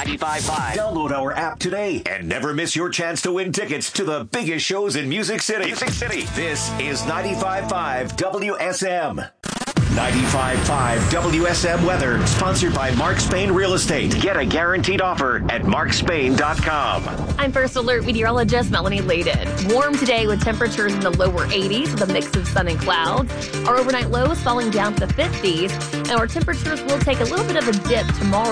95.5. Download our app today and never miss your chance to win tickets to the biggest shows in Music City. This is 95.5 WSM. 95.5 WSM weather, sponsored by Mark Spain Real Estate. Get a guaranteed offer at markspain.com. I'm First Alert meteorologist Melanie Layden. Warm today with temperatures in the lower 80s with a mix of sun and clouds. Our overnight lows falling down to the 50s, and our temperatures will take a little bit of a dip tomorrow.